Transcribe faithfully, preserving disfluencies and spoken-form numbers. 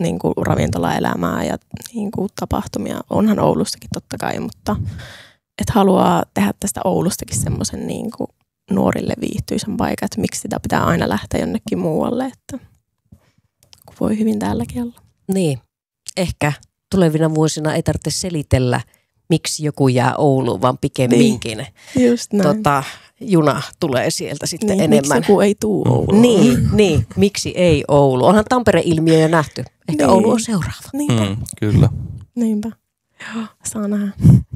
niin kuin ravintolaelämää ja niin kuin tapahtumia. Onhan Oulussakin totta kai, mutta et haluaa tehdä tästä Oulustakin semmoisen niin kuin nuorille viihtyisen paikan, että miksi sitä pitää aina lähteä jonnekin muualle, että kun voi hyvin täälläkin olla. Niin, ehkä tulevina vuosina ei tarvitse selitellä, miksi joku jää Ouluun, vaan pikemminkin niin, just näin. Tota, juna tulee sieltä sitten niin, enemmän. Miksi joku ei tuu Ouluun? Niin, niin, miksi ei Oulu? Onhan Tampere-ilmiö jo nähty. Ehkä niin. Oulu on seuraava. Niinpä. Mm, kyllä. Niinpä. Joo, saa nähdä.